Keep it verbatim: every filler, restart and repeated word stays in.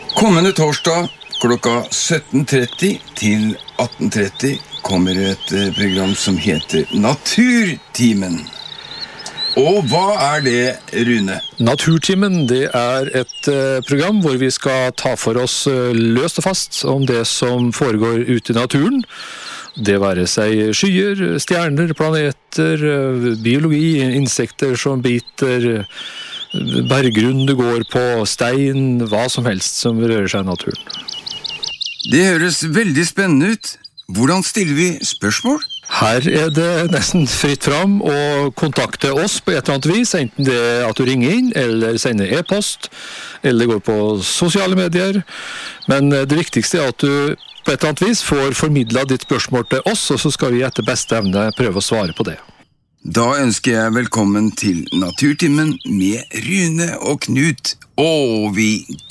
Kommende torsdag klokka sytten tretti til atten tretti kommer et program som heter Naturtimen. Og hva er det, Rune? Naturtimen, det er et uh, program hvor vi skal ta for oss uh, løst og fast om det som foregår ute i naturen. Det være seg skyer, stjerner, planeter, uh, biologi, insekter som biter, uh, berggrunn du går på, stein, hva som helst som rører seg i naturen. Det høres veldig spennende ut. Hvordan stiller vi spørsmål? Her er det nesten fritt fram å kontakte oss på et eller annet vis, enten det er at du ringer inn, eller sender e-post, eller går på sosiale medier. Men det viktigste er at du på et eller annet vis får formidlet ditt spørsmål til oss, og så skal vi etter beste evne prøve å svare på det. Da ønsker jeg velkommen til Naturtimen med Rune og Knut, og vi